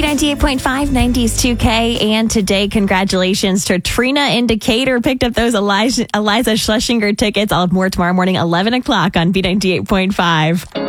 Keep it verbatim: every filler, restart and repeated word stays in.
ninety-eight point five, nineties two K. And today, congratulations to Trina in Decatur. Picked up those Eliza, Eliza Schlesinger tickets. I'll have more tomorrow morning, eleven o'clock on B ninety-eight point five.